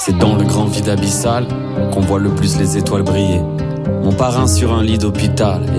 C'est dans le grand vide abyssal qu'on voit le plus les étoiles briller. Mon parrain sur un lit d'hôpital